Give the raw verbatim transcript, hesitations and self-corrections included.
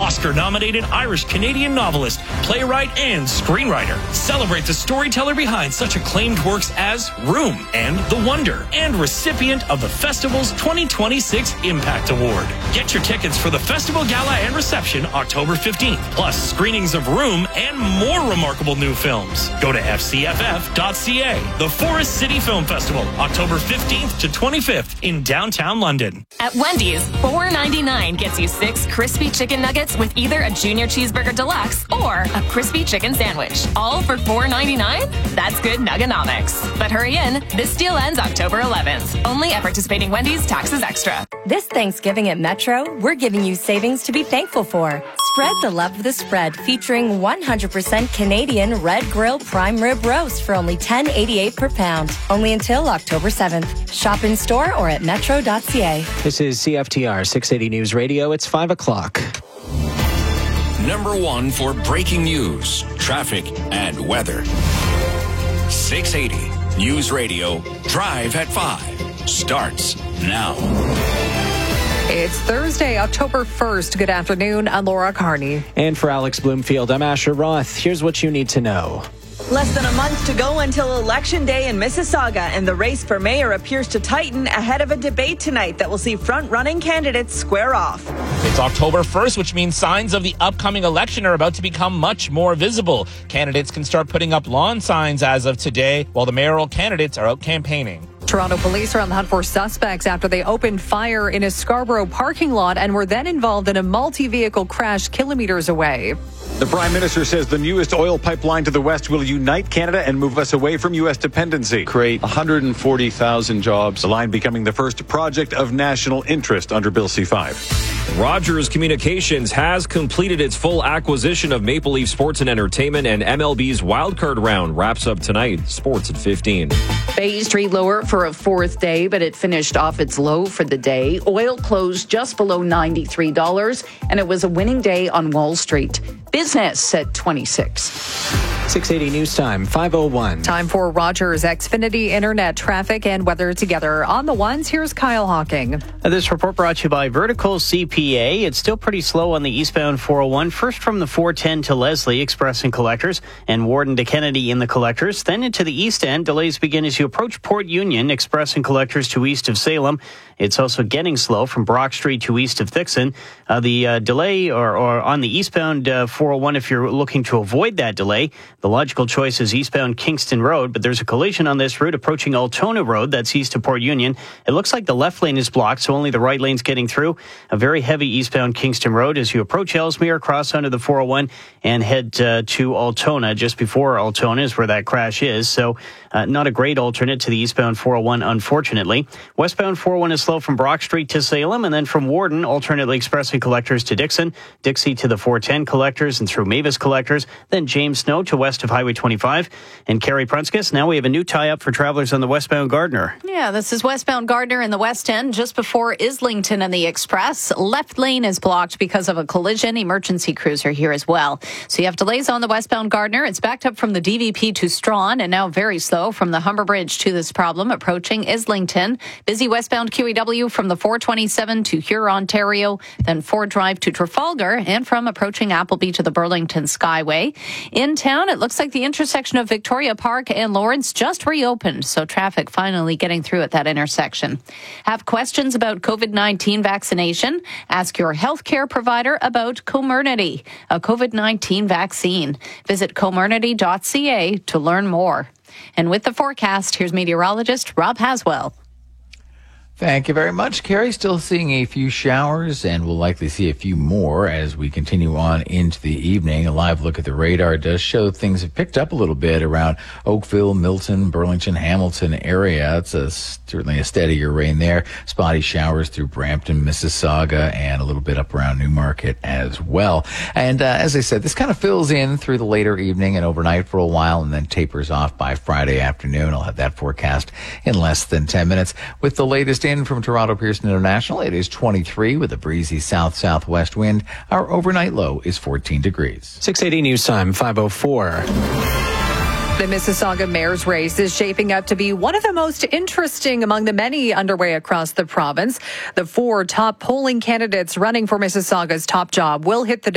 Oscar-nominated Irish-Canadian novelist, playwright, and screenwriter. Celebrate the storyteller behind such acclaimed works as Room and The Wonder, and recipient of the festival's twenty twenty-six Impact Award. Get your tickets for the festival gala and reception October fifteenth, plus screenings of Room and more remarkable new films. Go to f c f f dot c a. The Forest City Film Festival, October fifteenth to twenty-fifth in downtown London. At Wendy's, four ninety-nine gets you six crispy chicken nuggets with either a Junior Cheeseburger Deluxe or a crispy chicken sandwich. All for four ninety-nine? That's good nuggonomics. But hurry in, this deal ends October eleventh. Only at participating Wendy's, taxes extra. This Thanksgiving at Metro, we're giving you savings to be thankful for. Spread the love of the spread, featuring one hundred percent Canadian Red Grill Prime Rib Roast for only ten eighty-eight per pound. Only until October seventh. Shop in store or at metro dot c a. This is C F T R six eighty News Radio. It's five o'clock. Number one for breaking news, traffic, and weather. six eighty News Radio, Drive at five, starts now. It's Thursday, October first. Good afternoon. I'm Laura Carney. And for Alex Bloomfield, I'm Asher Roth. Here's what you need to know. Less than a month to go until Election Day in Mississauga, and the race for mayor appears to tighten ahead of a debate tonight that will see front-running candidates square off. It's October first, which means signs of the upcoming election are about to become much more visible. Candidates can start putting up lawn signs as of today, while the mayoral candidates are out campaigning. Toronto police are on the hunt for suspects after they opened fire in a Scarborough parking lot and were then involved in a multi-vehicle crash kilometers away. The Prime Minister says the newest oil pipeline to the west will unite Canada and move us away from U S dependency. Create one hundred forty thousand jobs. The line becoming the first project of national interest under Bill C five. Rogers Communications has completed its full acquisition of Maple Leaf Sports and Entertainment, and M L B's wildcard round wraps up tonight. Sports at fifteen. Bay Street lower for a fourth day, but it finished off its low for the day. Oil closed just below ninety-three dollars, and it was a winning day on Wall Street. Business at twenty-six. six eighty News Time, five oh one. Time for Rogers Xfinity Internet traffic and weather together. On the ones, here's Kyle Hawking. This report brought to you by Vertical C P A. It's still pretty slow on the eastbound four oh one. First from the four ten to Leslie, Express and Collectors, and Warden to Kennedy in the Collectors. Then into the east end, delays begin as you approach Port Union, Express and Collectors to east of Salem. It's also getting slow from Brock Street to east of Thixon. Uh, the uh, delay or, or on the eastbound uh, four oh one, if you're looking to avoid that delay, the logical choice is eastbound Kingston Road, but there's a collision on this route approaching Altona Road. That's east of Port Union. It looks like the left lane is blocked, so only the right lane's getting through. A very heavy eastbound Kingston Road as you approach Ellesmere, cross onto the four oh one, and head uh, to Altona. Just before Altona is where that crash is, so uh, not a great alternate to the eastbound four oh one, unfortunately. Westbound four oh one is slow from Brock Street to Salem, and then from Warden, alternately Express and Collectors to Dixon, Dixie to the four ten Collectors, and through Mavis Collectors, then James Snow to west of Highway twenty-five. And Carrie Prunskis, now we have a new tie-up for travelers on the westbound Gardner. Yeah, this is westbound Gardner in the west end, just before Islington and the Express. Left lane is blocked because of a collision. Emergency crews are here as well. So you have delays on the westbound Gardner. It's backed up from the D V P to Strawn, and now very slow from the Humber Bridge to this problem, approaching Islington. Busy westbound Q E W from the four twenty-seven to Huron, Ontario, then Ford Drive to Trafalgar, and from approaching Appleby to the Burlington Skyway. In town, it looks like the intersection of Victoria Park and Lawrence just reopened, so traffic finally getting through at that intersection. Have questions about COVID nineteen vaccination? Ask your healthcare provider about Comirnaty, a COVID nineteen vaccine. Visit comirnaty dot c a to learn more. And with the forecast, here's meteorologist Rob Haswell. Thank you very much, Carrie. Still seeing a few showers, and we'll likely see a few more as we continue on into the evening. A live look at the radar does show things have picked up a little bit around Oakville, Milton, Burlington, Hamilton area. It's a, certainly a steadier rain there. Spotty showers through Brampton, Mississauga, and a little bit up around Newmarket as well. And uh, as I said, this kind of fills in through the later evening and overnight for a while, and then tapers off by Friday afternoon. I'll have that forecast in less than ten minutes. With the latest in from Toronto Pearson International, it is twenty-three with a breezy south-southwest wind. Our overnight low is fourteen degrees. six eighty News Time, five oh four. The Mississauga mayor's race is shaping up to be one of the most interesting among the many underway across the province. The four top polling candidates running for Mississauga's top job will hit the